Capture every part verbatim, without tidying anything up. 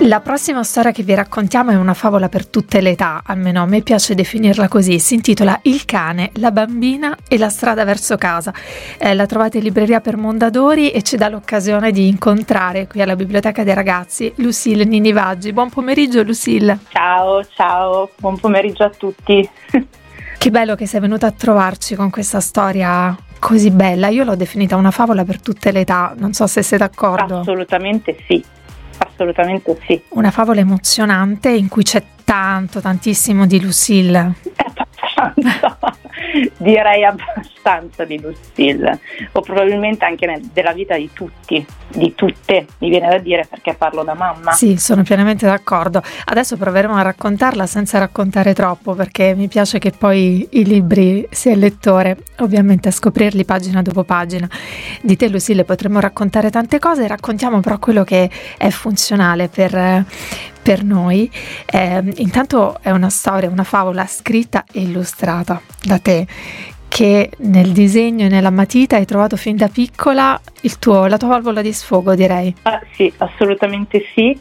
La prossima storia che vi raccontiamo è una favola per tutte le età, almeno a me piace definirla così. Si intitola Il cane, la bambina e la strada verso casa. Eh, la trovate in libreria per Mondadori e ci dà l'occasione di incontrare qui alla Biblioteca dei Ragazzi Lucille Ninivaggi. Buon pomeriggio Lucille. Ciao, ciao, buon pomeriggio a tutti. Che bello che sei venuta a trovarci con questa storia così bella. Io l'ho definita una favola per tutte le età, non so se sei d'accordo. Assolutamente sì. Assolutamente sì. Una favola emozionante in cui c'è tanto, tantissimo di Lucille. Abbastanza, direi abbastanza di Lucille, o probabilmente anche nel, della vita di tutti, di tutte, mi viene da dire perché parlo da mamma. Sì, sono pienamente d'accordo. Adesso proveremo a raccontarla senza raccontare troppo, perché mi piace che poi i libri sia il lettore ovviamente a scoprirli pagina dopo pagina. Di te Lucille potremmo raccontare tante cose, raccontiamo però quello che è funzionale per, per noi. Eh, intanto è una storia, una favola scritta e illustrata da te, che nel disegno e nella matita hai trovato fin da piccola il tuo, la tua valvola di sfogo, direi. Ah, sì, assolutamente sì.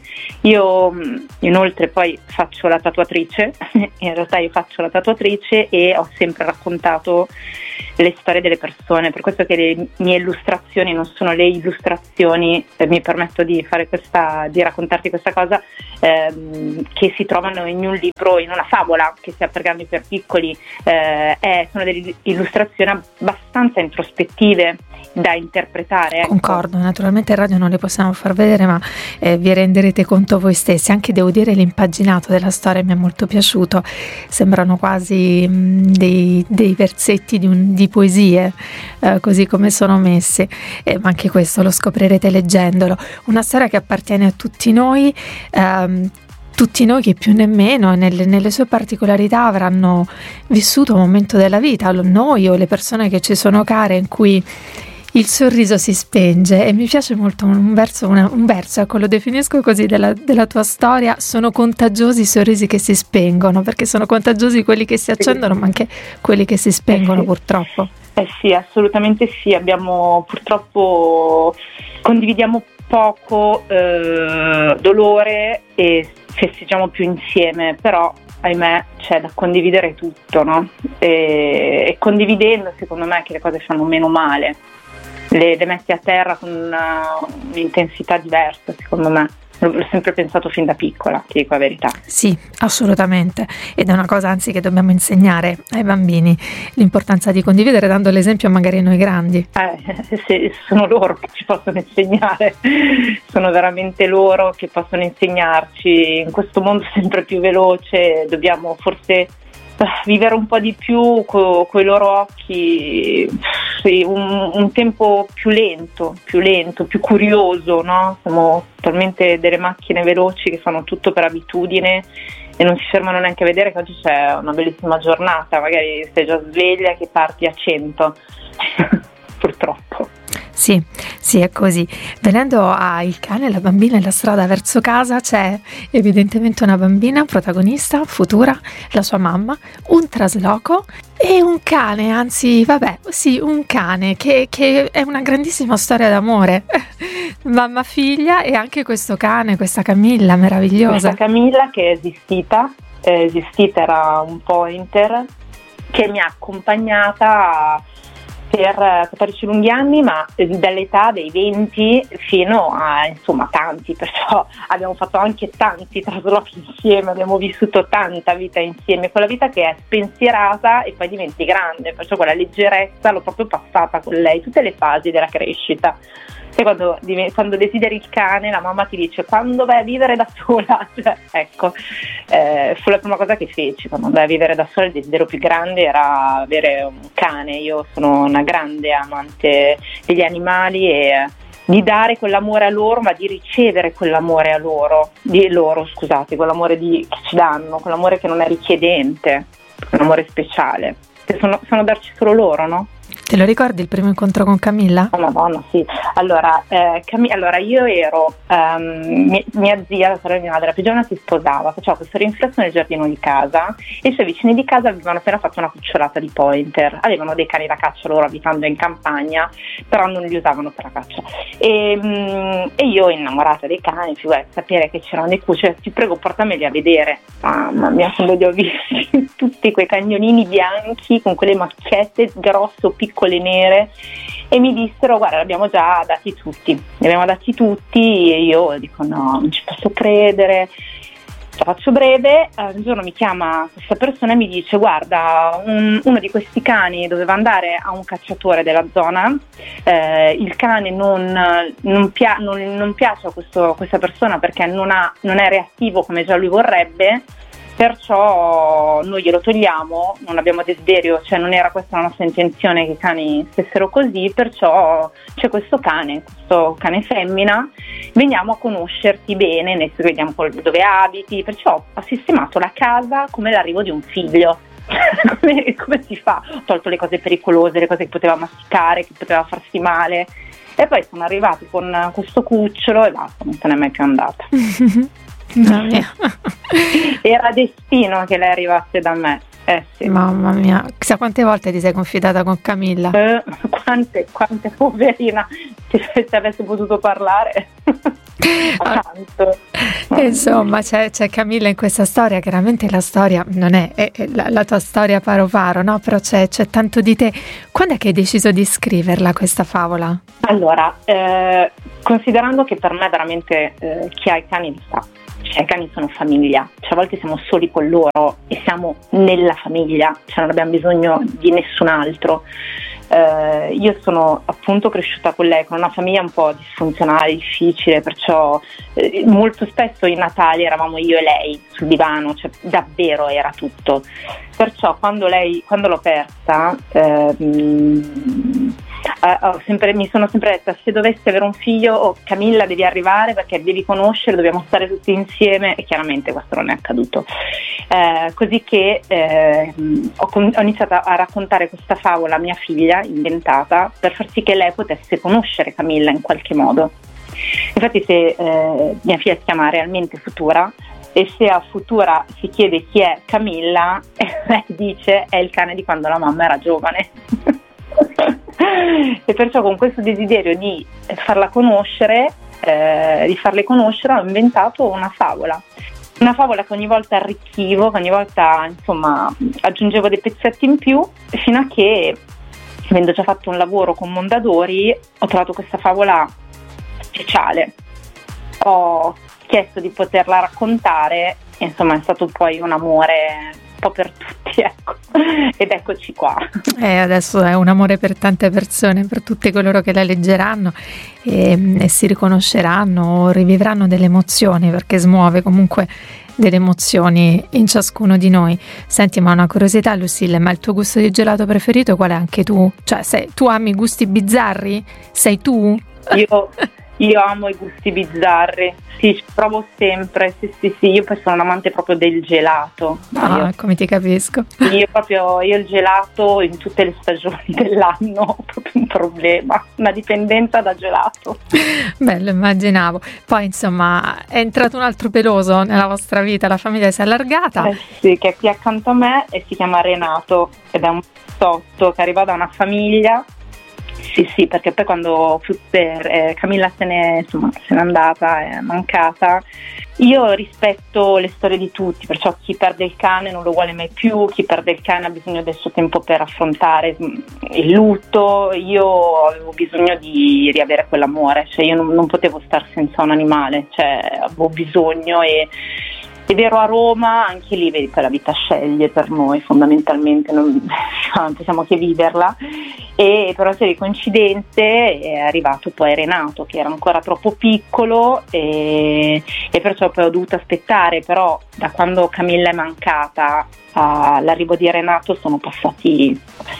Io inoltre poi faccio la tatuatrice, in realtà io faccio la tatuatrice e ho sempre raccontato le storie delle persone, per questo che le mie illustrazioni non sono le illustrazioni, eh, mi permetto di fare questa, di raccontarti questa cosa, ehm, che si trovano in un libro, in una favola, che sia per grandi o per piccoli, eh, è, sono delle illustrazioni abbastanza introspettive da interpretare. Ecco. Concordo, naturalmente in radio non le possiamo far vedere, ma eh, vi renderete conto voi stessi. Anche devo dire l'impaginato della storia mi è molto piaciuto, sembrano quasi mh, dei, dei versetti di, un, di poesie, eh, così come sono messi, eh, ma anche questo lo scoprirete leggendolo. Una storia che appartiene a tutti noi, ehm, tutti noi che più nemmeno nelle, nelle sue particolarità avranno vissuto un momento della vita, noi o le persone che ci sono care, in cui il sorriso si spenge. E mi piace molto un verso, una, un verso, ecco, lo definisco così, della, della tua storia: sono contagiosi i sorrisi che si spengono, perché sono contagiosi quelli che si accendono, ma anche quelli che si spengono, eh sì. Purtroppo. Eh sì, assolutamente sì, abbiamo purtroppo condividiamo poco eh, dolore e festeggiamo più insieme, però ahimè c'è da condividere tutto, no? E, e condividendo secondo me che le cose fanno meno male. Le, le metti a terra con una, un'intensità diversa, secondo me. L'ho sempre pensato fin da piccola, ti dico la verità. Sì, assolutamente. Ed è una cosa anzi che dobbiamo insegnare ai bambini, l'importanza di condividere, dando l'esempio magari a noi grandi. Eh, se, sono loro che ci possono insegnare, sono veramente loro che possono insegnarci. In questo mondo sempre più veloce dobbiamo forse vivere un po' di più con i loro occhi, sì, un, un tempo più lento, più lento, più curioso, no? Siamo talmente delle macchine veloci che fanno tutto per abitudine e non si fermano neanche a vedere che oggi c'è una bellissima giornata, magari sei già sveglia che parti a cento, purtroppo. Sì, sì, è così. Venendo a Il cane, la bambina e la strada verso casa, c'è evidentemente una bambina protagonista futura, la sua mamma, un trasloco e un cane, anzi vabbè, sì, un cane che, che è una grandissima storia d'amore. Mamma, figlia e anche questo cane, questa Camilla meravigliosa. Questa Camilla che è esistita, è esistita, era un pointer che mi ha accompagnata per quattordici lunghi anni, ma dall'età dei venti fino a insomma tanti, perciò abbiamo fatto anche tanti traslochi insieme, abbiamo vissuto tanta vita insieme, quella vita che è spensierata e poi diventi grande, perciò quella leggerezza l'ho proprio passata con lei, tutte le fasi della crescita. E quando, quando desideri il cane, la mamma ti dice quando vai a vivere da sola, cioè, ecco, eh, fu la prima cosa che feci quando andai a vivere da sola. Il desiderio più grande era avere un cane. Io sono una grande amante degli animali e di dare quell'amore a loro, ma di ricevere quell'amore a loro, di loro, scusate, quell'amore di, che ci danno, quell'amore che non è richiedente, quell'amore speciale, che sono, sono darci solo loro, no? Te lo ricordi il primo incontro con Camilla? Oh madonna, sì. Allora, eh, Cam- allora io ero, um, mia, mia zia, la sorella di mia madre, la più giovane, si sposava, faceva questo rinfresco nel giardino di casa e i suoi vicini di casa avevano appena fatto una cucciolata di pointer, avevano dei cani da caccia loro abitando in campagna, però non li usavano per la caccia. E, um, e io, innamorata dei cani, cioè, sapere che c'erano dei cuccioli, ti prego portameli a vedere. Mamma mia, quando li ho visti tutti quei cagnolini bianchi con quelle macchiette grosse o piccole nere, e mi dissero guarda, li abbiamo già dati tutti, li abbiamo dati tutti, e io dico no, non ci posso credere. La faccio breve, un giorno mi chiama questa persona e mi dice guarda, un, uno di questi cani doveva andare a un cacciatore della zona, eh, il cane non, non, pia- non, non piace a questo, questa persona perché non, ha, non è reattivo come già lui vorrebbe, perciò noi glielo togliamo, non abbiamo desiderio, cioè non era questa la nostra intenzione che i cani stessero così, perciò c'è questo cane, questo cane femmina, veniamo a conoscerti bene, ne vediamo dove abiti, perciò ho sistemato la casa come l'arrivo di un figlio. come, come si fa? Ho tolto le cose pericolose, le cose che poteva masticare, che poteva farsi male, e poi sono arrivati con questo cucciolo e basta, non se n'è mai più andata. Mamma mia. Era destino che lei arrivasse da me. Eh sì. Mamma mia, chissà quante volte ti sei confidata con Camilla. Eh, quante, quante poverina, se avessi potuto parlare. Tanto. Insomma, c'è, c'è Camilla in questa storia. Chiaramente la storia non è, è, è la, la tua storia paro paro, no? Però c'è, c'è tanto di te. Quando è che hai deciso di scriverla questa favola? Allora, eh, considerando che per me veramente eh, chi ha i cani li sa, cioè i cani sono famiglia, cioè a volte siamo soli con loro e siamo nella famiglia, cioè non abbiamo bisogno di nessun altro. Uh, io sono appunto cresciuta con lei, con una famiglia un po' disfunzionale, difficile, perciò eh, molto spesso i Natali eravamo io e lei sul divano, cioè davvero era tutto. Perciò quando lei, quando l'ho persa, eh, mh, eh, ho sempre, mi sono sempre detta, se dovessi avere un figlio, oh, Camilla devi arrivare perché devi conoscere, dobbiamo stare tutti insieme, e chiaramente questo non è accaduto. Eh, così che eh, ho, ho iniziato a raccontare questa favola a mia figlia inventata per far sì che lei potesse conoscere Camilla in qualche modo. Infatti se eh, mia figlia si chiama realmente Futura, e se a Futura si chiede chi è Camilla, lei dice è il cane di quando la mamma era giovane. E perciò con questo desiderio di farla conoscere, eh, di farle conoscere, ho inventato una favola. Una favola che ogni volta arricchivo, che ogni volta insomma aggiungevo dei pezzetti in più, fino a che, avendo già fatto un lavoro con Mondadori, ho trovato questa favola speciale. Ho chiesto di poterla raccontare e insomma è stato poi un amore un po' per tutti, ecco. Ed eccoci qua. E adesso è un amore per tante persone, per tutti coloro che la leggeranno e, e si riconosceranno o rivivranno delle emozioni, perché smuove comunque delle emozioni in ciascuno di noi. Senti, ma una curiosità, Lucille, ma il tuo gusto di gelato preferito qual è anche tu? Cioè, sei, tu ami i gusti bizzarri? Sei tu? Io... Io amo i gusti bizzarri, sì, ci provo sempre, sì, sì, sì, io poi sono un amante proprio del gelato. Ah, io, come ti capisco. Io proprio, io il gelato in tutte le stagioni dell'anno ho proprio un problema, una dipendenza da gelato. Bello, immaginavo. Poi insomma è entrato un altro peloso nella vostra vita, la famiglia si è allargata. Eh sì, che è qui accanto a me e si chiama Renato ed è un sotto che arriva da una famiglia. Sì, sì, perché poi quando per, eh, Camilla se n'è, insomma, se n'è andata, è mancata, io rispetto le storie di tutti, perciò chi perde il cane non lo vuole mai più, chi perde il cane ha bisogno del suo tempo per affrontare il lutto, io avevo bisogno di riavere quell'amore, cioè io non, non potevo star senza un animale, cioè avevo bisogno e... Ed ero a Roma, anche lì vedi che la vita sceglie per noi fondamentalmente, non possiamo che viverla, e per una serie di coincidenze è arrivato poi Renato che era ancora troppo piccolo e, e perciò poi ho dovuto aspettare, però da quando Camilla è mancata all'arrivo di Renato sono passati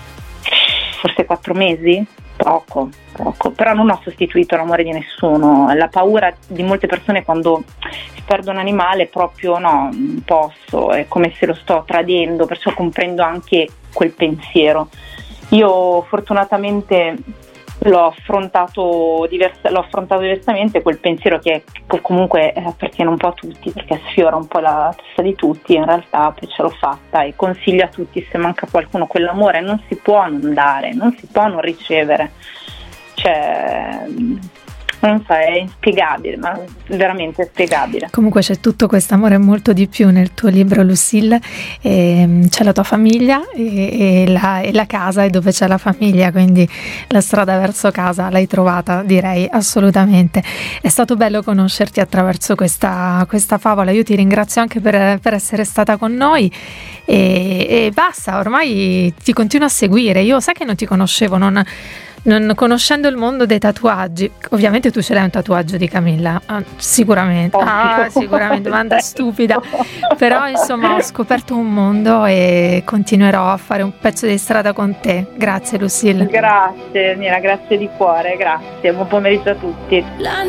forse quattro mesi. Poco, poco, però non ho sostituito l'amore di nessuno. La paura di molte persone quando si perde un animale è proprio no, non posso, è come se lo sto tradendo, perciò comprendo anche quel pensiero. Io fortunatamente l'ho affrontato, divers- l'ho affrontato diversamente, quel pensiero che, che comunque eh, appartiene un po' a tutti, perché sfiora un po' la testa di tutti, in realtà poi ce l'ho fatta e consiglio a tutti, se manca qualcuno, quell'amore non si può non dare, non si può non ricevere, cioè non so, è inspiegabile, ma veramente inspiegabile. Comunque c'è tutto questo amore, molto di più nel tuo libro, Lucille. E c'è la tua famiglia e, e, la, e la casa, e dove c'è la famiglia, quindi la strada verso casa l'hai trovata, direi, assolutamente. È stato bello conoscerti attraverso questa, questa favola. Io ti ringrazio anche per, per essere stata con noi e, e basta, ormai ti continuo a seguire. Io sai che non ti conoscevo, non... Non conoscendo il mondo dei tatuaggi, ovviamente tu ce l'hai un tatuaggio di Camilla, ah, sicuramente, ah, sicuramente, domanda stupida, però insomma ho scoperto un mondo e continuerò a fare un pezzo di strada con te. Grazie Lucille. Grazie Mira, grazie di cuore, grazie, buon pomeriggio a tutti.